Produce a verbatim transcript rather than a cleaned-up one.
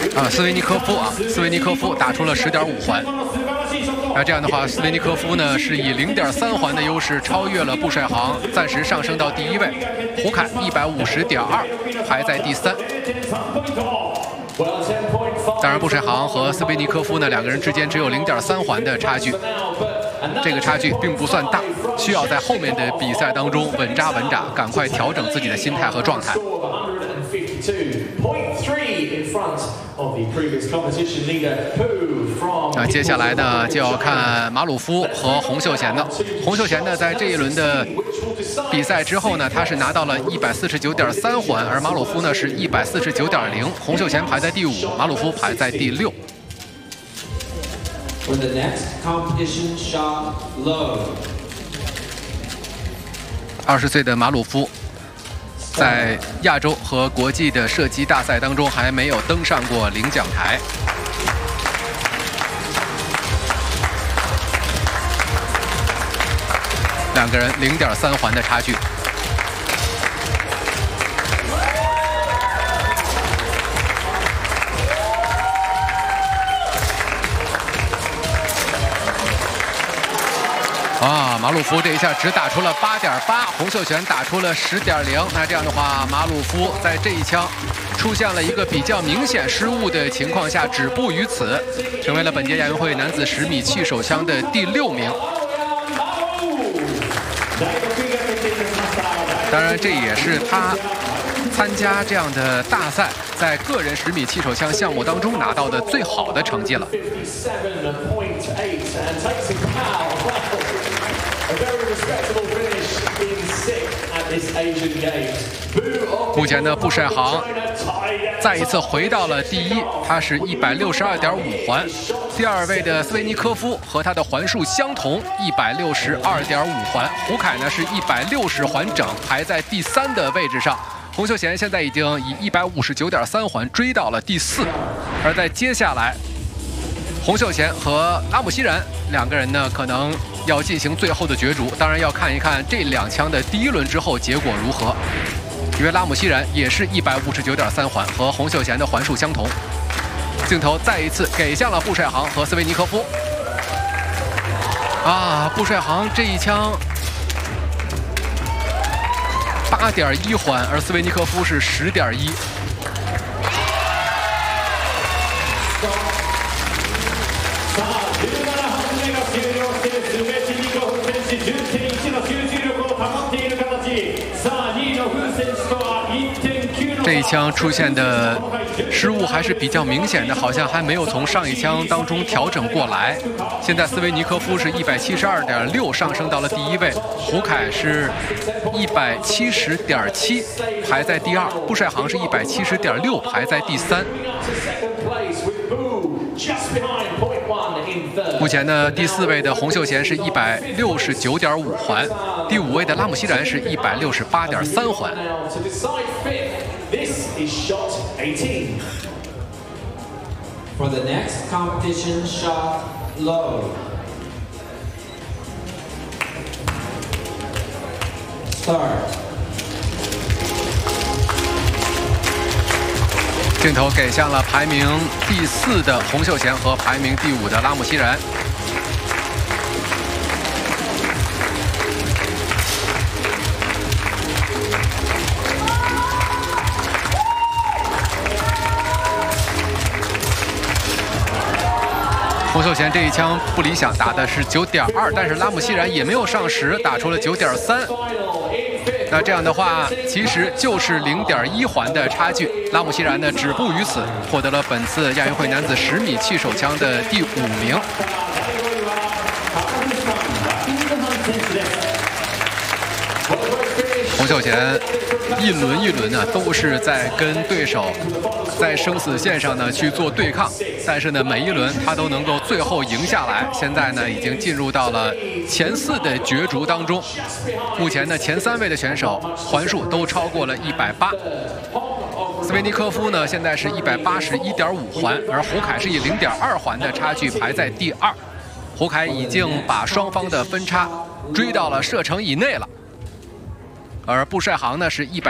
啊，斯维尼科夫啊，斯维尼科夫打出了十点五环。那这样的话，斯维尼科夫呢是以零点三环的优势超越了布帅航，暂时上升到第一位。胡凯一百五十点二排在第三。当然，布帅航和斯维尼科夫呢两个人之间只有零点三环的差距，这个差距并不算大，需要在后面的比赛当中稳扎稳打，赶快调整自己的心态和状态。那接下来呢，就要看马鲁夫和洪秀贤的。洪秀贤呢，在这一轮的比赛之后呢，他是拿到了一百四十九点三环，而马鲁夫呢是一百四十九点零。洪秀贤排在第五，马鲁夫排在第六。二十岁的马鲁夫，在亚洲和国际的射击大赛当中还没有登上过领奖台。两个人零点三环的差距。啊，马鲁夫这一下只打出了八点八，洪秀全打出了十点零。那这样的话，马鲁夫在这一枪出现了一个比较明显失误的情况下，止步于此，成为了本届亚运会男子十米气手枪的第六名。当然，这也是他参加这样的大赛，在个人十米气手枪项目当中拿到的最好的成绩了。目前呢，布帅航再一次回到了第一，他是一百六十二点五环。第二位的斯维尼科夫和他的环数相同，一百六十二点五环。胡凯呢是一百六十环整，排在第三的位置上。洪秀贤现在已经以一百五十九点三环追到了第四，而在接下来，洪秀贤和拉姆西然两个人呢，可能要进行最后的角逐。当然要看一看这两枪的第一轮之后结果如何，因为拉姆西然也是一百五十九点三环，和洪秀贤的环数相同。镜头再一次给向了布帅航和斯维尼科夫。啊，布帅航这一枪八点一环，而斯维尼科夫是十点一。这一枪出现的失误还是比较明显的，好像还没有从上一枪当中调整过来。现在斯维尼科夫是一百七十二点六上升到了第一位，胡凯是一百七十点七排在第二，布帅航是一百七十点六排在第三。目前呢，第四位的洪秀贤是一百六十九点五环，第五位的拉姆西然是一百六十八点三环。 For the next competition shot, low. Start. 镜头给向了排名第四的洪秀贤和排名第五的拉姆西然。洪秀贤这一枪不理想，打的是九点二，但是拉姆西然也没有上十，打出了九点三。那这样的话，其实就是零点一环的差距。拉姆西然呢止步于此，获得了本次亚运会男子十米气手枪的第五名。洪秀贤一轮一轮呢都是在跟对手在生死线上呢去做对抗，但是呢每一轮他都能够最后赢下来。现在呢已经进入到了前四的角逐当中，目前呢前三位的选手环数都超过了一百八。斯维尼科夫呢现在是一百八十一点五环，而胡凯是以零点二环的差距排在第二。胡凯已经把双方的分差追到了射程以内了，而布帅航呢是一百。